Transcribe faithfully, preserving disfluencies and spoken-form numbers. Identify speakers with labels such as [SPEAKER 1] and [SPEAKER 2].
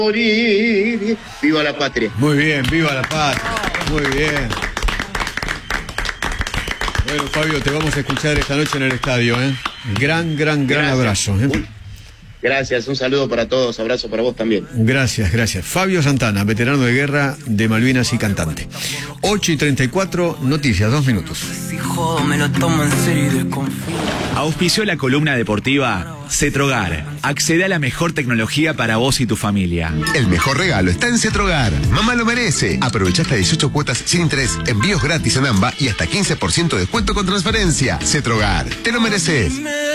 [SPEAKER 1] morir. Viva la patria.
[SPEAKER 2] Muy bien, viva la patria. Muy bien. Bueno, Fabio, te vamos a escuchar esta noche en el estadio, ¿eh? Gran, gran, gran
[SPEAKER 1] Gracias.
[SPEAKER 2] abrazo, ¿eh?
[SPEAKER 1] Un- Gracias, un saludo para todos, abrazo para vos también.
[SPEAKER 2] Gracias, gracias. Fabio Santana, veterano de guerra de Malvinas y cantante. ocho y treinta y cuatro, noticias, dos minutos.
[SPEAKER 3] Me lo tomo en serio y desconfío.
[SPEAKER 4] Auspició la columna deportiva Cetrogar. Accede a la mejor tecnología para vos y tu familia.
[SPEAKER 5] El mejor regalo está en Cetrogar. Mamá lo merece. Aprovecha hasta dieciocho cuotas sin interés, envíos gratis en AMBA y hasta quince por ciento de descuento con transferencia. Cetrogar, te lo mereces.